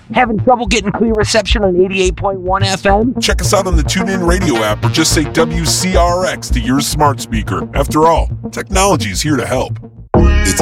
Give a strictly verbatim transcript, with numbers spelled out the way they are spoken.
Having trouble getting clear reception on eighty-eight point one F M? Check us out on the TuneIn Radio app or just say W C R X to your smart speaker. After all, technology is here to help. It's